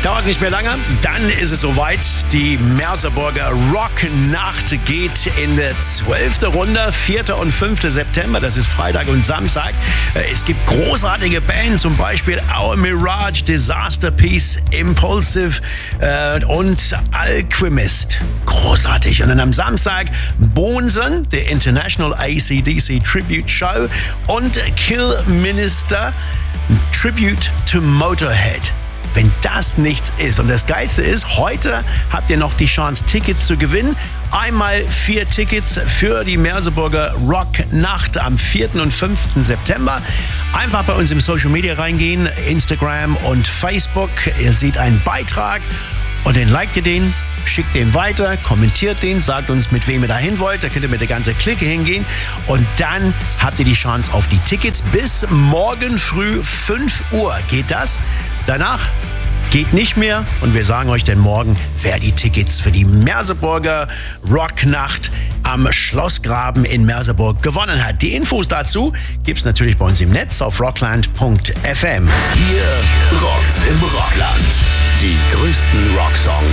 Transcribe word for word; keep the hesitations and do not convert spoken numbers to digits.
Dauert nicht mehr lange, dann ist es soweit. Die Merseburger Rocknacht geht in der zwölfte Runde, vierter und fünfter September, das ist Freitag und Samstag. Es gibt großartige Bands, zum Beispiel Our Mirage, Disaster Piece, Impulsive äh, und Alchemist. Großartig. Und dann am Samstag Bonzen, der International A C D C Tribute Show und Kill Minister Tribute to Motorhead. Wenn das nichts ist. Und das Geilste ist, heute habt ihr noch die Chance, Tickets zu gewinnen. Einmal vier Tickets für die Merseburger Rocknacht am vierten und fünften September. Einfach bei uns im Social Media reingehen, Instagram und Facebook. Ihr seht einen Beitrag und den liked ihr den. Schickt den weiter, kommentiert den, sagt uns, mit wem ihr dahin wollt. Da könnt ihr mit der ganzen Clique hingehen. Und dann habt ihr die Chance auf die Tickets. Bis morgen früh fünf Uhr geht das. Danach geht nicht mehr. Und wir sagen euch denn morgen, wer die Tickets für die Merseburger Rocknacht am Schlossgraben in Merseburg gewonnen hat. Die Infos dazu gibt's natürlich bei uns im Netz auf rockland punkt f m. Hier rockt's im Rockland. Die größten Rocksongs